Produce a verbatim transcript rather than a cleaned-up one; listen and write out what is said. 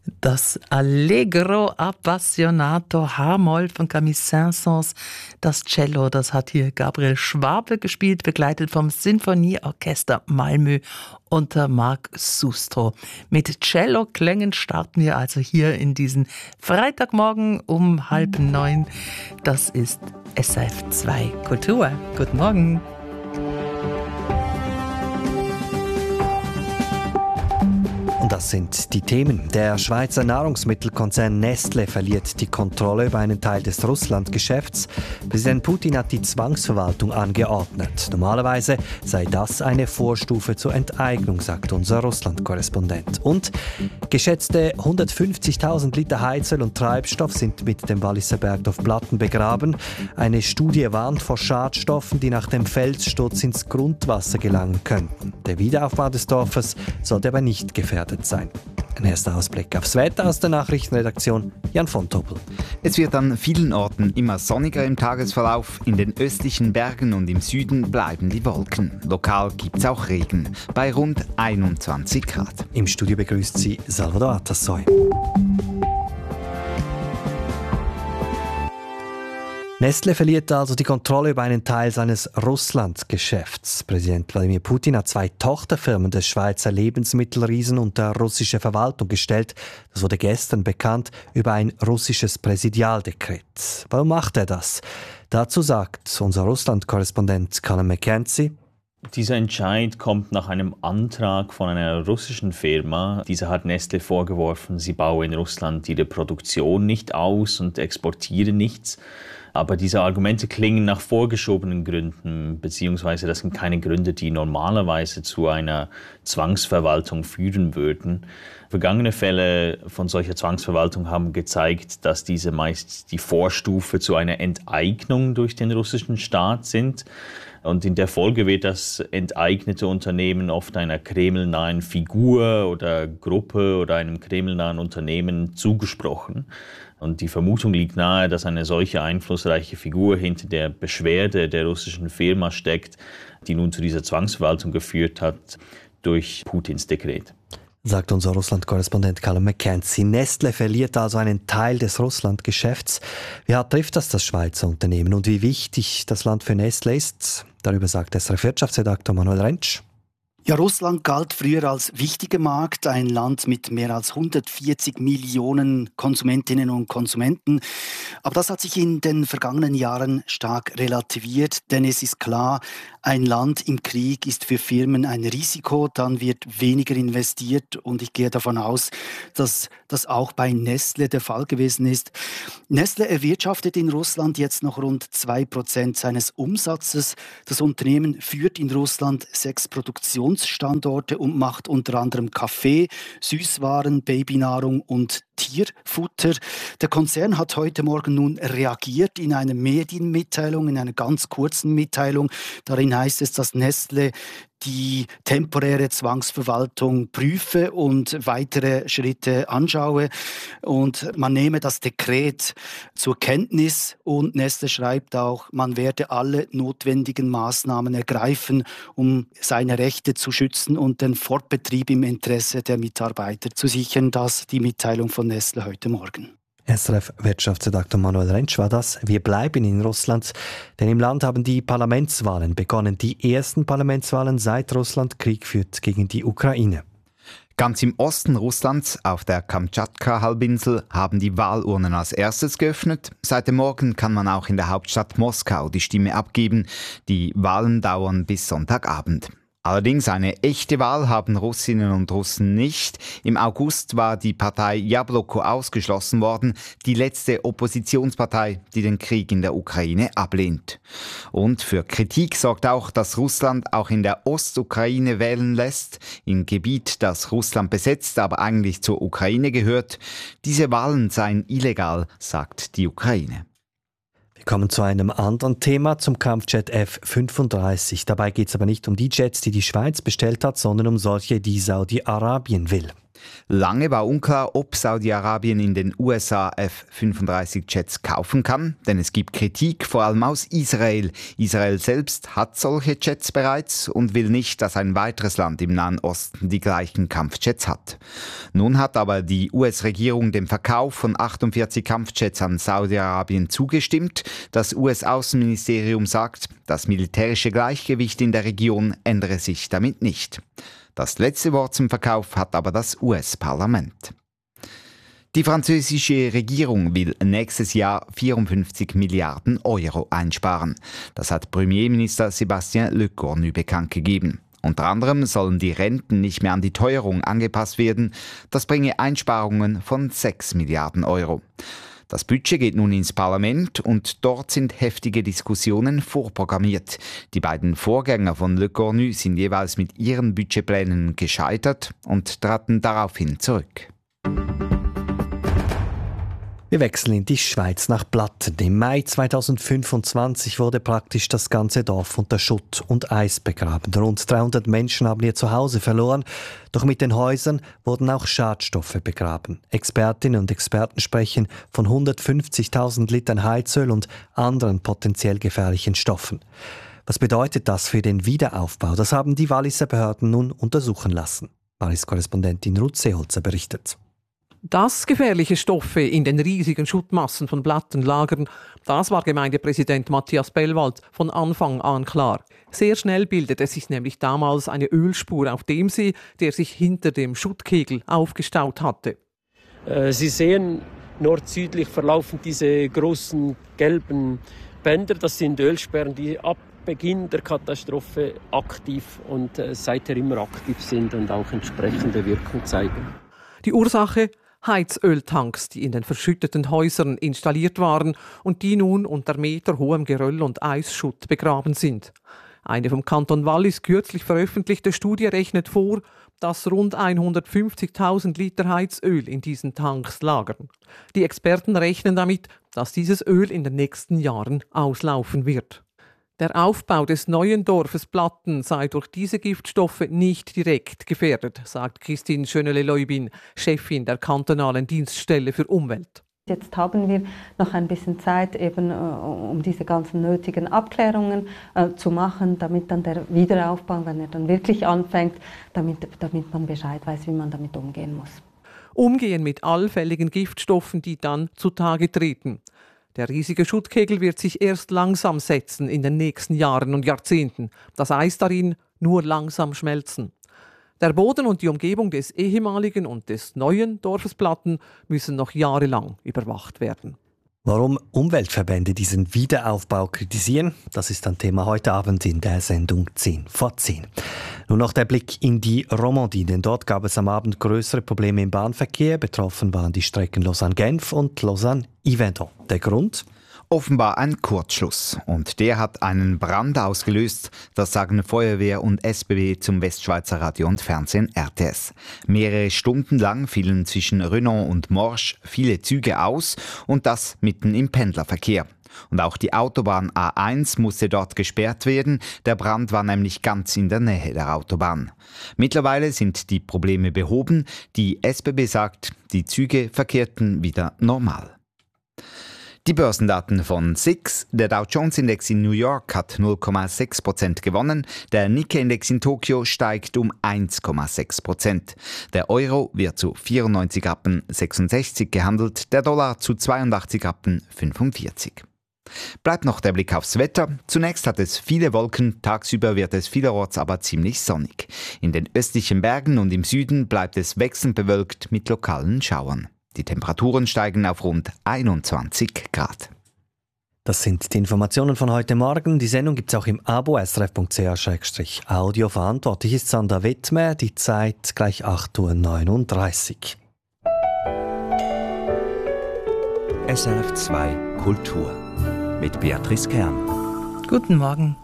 Das Allegro Appassionato H-Moll von Camille Saint-Saëns, das Cello, das hat hier Gabriel Schwabe gespielt, begleitet vom Sinfonieorchester Malmö unter Marc Sustro. Mit Cello-Klängen starten wir also hier in diesen Freitagmorgen um halb neun. Das ist S R F zwei Kultur. Guten Morgen. Und das sind die Themen. Der Schweizer Nahrungsmittelkonzern Nestlé verliert die Kontrolle über einen Teil des Russlandgeschäfts. Präsident Putin hat die Zwangsverwaltung angeordnet. Normalerweise sei das eine Vorstufe zur Enteignung, sagt unser Russland-Korrespondent. Und geschätzte hundertfünfzigtausend Liter Heizöl und Treibstoff sind mit dem Walliser Bergdorf Platten begraben. Eine Studie warnt vor Schadstoffen, die nach dem Felssturz ins Grundwasser gelangen könnten. Der Wiederaufbau des Dorfes sollte aber nicht gefährdet sein. Ein erster Ausblick aufs Wetter aus der Nachrichtenredaktion, Jan von Tobel. Es wird an vielen Orten immer sonniger im Tagesverlauf. In den östlichen Bergen und im Süden bleiben die Wolken. Lokal gibt es auch Regen, bei rund einundzwanzig Grad. Im Studio begrüßt sie Salvador Atassoy. Nestlé verliert also die Kontrolle über einen Teil seines Russlandgeschäfts. Präsident Wladimir Putin hat zwei Tochterfirmen des Schweizer Lebensmittelriesen unter russische Verwaltung gestellt. Das wurde gestern bekannt über ein russisches Präsidialdekret. Warum macht er das? Dazu sagt unser Russland-Korrespondent Colin McKenzie: Dieser Entscheid kommt nach einem Antrag von einer russischen Firma. Diese hat Nestlé vorgeworfen, sie baue in Russland ihre Produktion nicht aus und exportiere nichts. Aber diese Argumente klingen nach vorgeschobenen Gründen, beziehungsweise das sind keine Gründe, die normalerweise zu einer Zwangsverwaltung führen würden. Vergangene Fälle von solcher Zwangsverwaltung haben gezeigt, dass diese meist die Vorstufe zu einer Enteignung durch den russischen Staat sind. Und in der Folge wird das enteignete Unternehmen oft einer kremlnahen Figur oder Gruppe oder einem kremlnahen Unternehmen zugesprochen. Und die Vermutung liegt nahe, dass eine solche einflussreiche Figur hinter der Beschwerde der russischen Firma steckt, die nun zu dieser Zwangsverwaltung geführt hat durch Putins Dekret. Sagt unser Russland-Korrespondent Colin McKenzie. Nestlé verliert also einen Teil des Russlandgeschäfts. Wie hart trifft das das Schweizer Unternehmen und wie wichtig das Land für Nestlé ist? Darüber sagt S R F-Wirtschaftsredakteur Manuel Rentsch. Ja, Russland galt früher als wichtiger Markt, ein Land mit mehr als hundertvierzig Millionen Konsumentinnen und Konsumenten. Aber das hat sich in den vergangenen Jahren stark relativiert, denn es ist klar, ein Land im Krieg ist für Firmen ein Risiko, dann wird weniger investiert und ich gehe davon aus, dass das auch bei Nestlé der Fall gewesen ist. Nestlé erwirtschaftet in Russland jetzt noch rund zwei Prozent seines Umsatzes. Das Unternehmen führt in Russland sechs Produktionsstandorte und macht unter anderem Kaffee, Süßwaren, Babynahrung und Tierfutter. Der Konzern hat heute Morgen nun reagiert in einer Medienmitteilung, in einer ganz kurzen Mitteilung. Darin heißt es, dass Nestlé die temporäre Zwangsverwaltung prüfe und weitere Schritte anschaue. Und man nehme das Dekret zur Kenntnis und Nestlé schreibt auch, man werde alle notwendigen Maßnahmen ergreifen, um seine Rechte zu schützen und den Fortbetrieb im Interesse der Mitarbeiter zu sichern. Das die Mitteilung von Nestlé heute Morgen. S R F-Wirtschaftsredakteur Manuel Rentsch war das. Wir bleiben in Russland, denn im Land haben die Parlamentswahlen begonnen. Die ersten Parlamentswahlen seit Russland Krieg führt gegen die Ukraine. Ganz im Osten Russlands, auf der Kamtschatka-Halbinsel, haben die Wahlurnen als erstes geöffnet. Seit dem Morgen kann man auch in der Hauptstadt Moskau die Stimme abgeben. Die Wahlen dauern bis Sonntagabend. Allerdings eine echte Wahl haben Russinnen und Russen nicht. Im August war die Partei Jabloko ausgeschlossen worden, die letzte Oppositionspartei, die den Krieg in der Ukraine ablehnt. Und für Kritik sorgt auch, dass Russland auch in der Ostukraine wählen lässt, im Gebiet, das Russland besetzt, aber eigentlich zur Ukraine gehört. Diese Wahlen seien illegal, sagt die Ukraine. Wir kommen zu einem anderen Thema, zum Kampfjet F fünfunddreißig. Dabei geht es aber nicht um die Jets, die die Schweiz bestellt hat, sondern um solche, die Saudi-Arabien will. Lange war unklar, ob Saudi-Arabien in den U S A F fünfunddreißig Jets kaufen kann, denn es gibt Kritik, vor allem aus Israel. Israel selbst hat solche Jets bereits und will nicht, dass ein weiteres Land im Nahen Osten die gleichen Kampfjets hat. Nun hat aber die U S-Regierung dem Verkauf von achtundvierzig Kampfjets an Saudi-Arabien zugestimmt. Das U S-Außenministerium sagt, das militärische Gleichgewicht in der Region ändere sich damit nicht. Das letzte Wort zum Verkauf hat aber das U S-Parlament. Die französische Regierung will nächstes Jahr vierundfünfzig Milliarden Euro einsparen. Das hat Premierminister Sébastien Lecornu bekannt gegeben. Unter anderem sollen die Renten nicht mehr an die Teuerung angepasst werden. Das bringe Einsparungen von sechs Milliarden Euro. Das Budget geht nun ins Parlament und dort sind heftige Diskussionen vorprogrammiert. Die beiden Vorgänger von Lecornu sind jeweils mit ihren Budgetplänen gescheitert und traten daraufhin zurück. Wir wechseln in die Schweiz nach Blatten. Im Mai zweitausendfünfundzwanzig wurde praktisch das ganze Dorf unter Schutt und Eis begraben. Rund dreihundert Menschen haben ihr Zuhause verloren. Doch mit den Häusern wurden auch Schadstoffe begraben. Expertinnen und Experten sprechen von hundertfünfzigtausend Litern Heizöl und anderen potenziell gefährlichen Stoffen. Was bedeutet das für den Wiederaufbau? Das haben die Walliser Behörden nun untersuchen lassen. Wallis-Korrespondentin Ruth Seeholzer berichtet. Dass gefährliche Stoffe in den riesigen Schuttmassen von Blatten lagern, das war Gemeindepräsident Matthias Bellwald von Anfang an klar. Sehr schnell bildete sich nämlich damals eine Ölspur auf dem See, der sich hinter dem Schuttkegel aufgestaut hatte. Sie sehen, nord-südlich verlaufen diese großen gelben Bänder. Das sind Ölsperren, die ab Beginn der Katastrophe aktiv und seither immer aktiv sind und auch entsprechende Wirkung zeigen. Die Ursache? Heizöltanks, die in den verschütteten Häusern installiert waren und die nun unter meterhohem Geröll und Eisschutt begraben sind. Eine vom Kanton Wallis kürzlich veröffentlichte Studie rechnet vor, dass rund hundertfünfzigtausend Liter Heizöl in diesen Tanks lagern. Die Experten rechnen damit, dass dieses Öl in den nächsten Jahren auslaufen wird. Der Aufbau des neuen Dorfes Blatten sei durch diese Giftstoffe nicht direkt gefährdet, sagt Christine Schönele-Leubin, Chefin der kantonalen Dienststelle für Umwelt. Jetzt haben wir noch ein bisschen Zeit, eben, um diese ganzen nötigen Abklärungen äh, zu machen, damit dann der Wiederaufbau, wenn er dann wirklich anfängt, damit, damit man Bescheid weiß, wie man damit umgehen muss. Umgehen mit allfälligen Giftstoffen, die dann zutage treten. Der riesige Schuttkegel wird sich erst langsam setzen in den nächsten Jahren und Jahrzehnten. Das Eis darin nur langsam schmelzen. Der Boden und die Umgebung des ehemaligen und des neuen Dorfes Blatten müssen noch jahrelang überwacht werden. Warum Umweltverbände diesen Wiederaufbau kritisieren, das ist ein Thema heute Abend in der Sendung zehn vor zehn. Nun noch der Blick in die Romandie, denn dort gab es am Abend größere Probleme im Bahnverkehr. Betroffen waren die Strecken Lausanne-Genf und Lausanne-Yverdon. Der Grund? Offenbar ein Kurzschluss. Und der hat einen Brand ausgelöst, das sagen Feuerwehr und S B B zum Westschweizer Radio und Fernsehen R T S. Mehrere Stunden lang fielen zwischen Renan und Morsch viele Züge aus und das mitten im Pendlerverkehr. Und auch die Autobahn A eins musste dort gesperrt werden. Der Brand war nämlich ganz in der Nähe der Autobahn. Mittlerweile sind die Probleme behoben. Die S B B sagt, die Züge verkehrten wieder normal. Die Börsendaten von S I X. Der Dow Jones Index in New York hat null Komma sechs Prozent gewonnen. Der Nikkei-Index in Tokio steigt um eins Komma sechs Prozent. Der Euro wird zu vierundneunzig Rappen sechsundsechzig gehandelt, der Dollar zu zweiundachtzig Rappen fünfundvierzig. Bleibt noch der Blick aufs Wetter. Zunächst hat es viele Wolken, tagsüber wird es vielerorts aber ziemlich sonnig. In den östlichen Bergen und im Süden bleibt es wechselnd bewölkt mit lokalen Schauern. Die Temperaturen steigen auf rund einundzwanzig Grad. Das sind die Informationen von heute Morgen. Die Sendung gibt es auch im Abo s r f punkt c h audio. Verantwortlich ist Sandra Wittmer. Die Zeit gleich acht Uhr neununddreißig. S R F zwei Kultur mit Beatrice Kern. Guten Morgen.